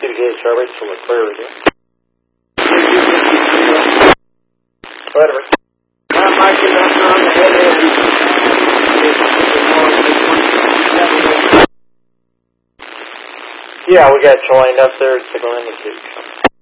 to the gate, Charlie, so we're clear with you. Whatever. I'm marking up on the head end. Yeah, we got you lined up there. Signal in the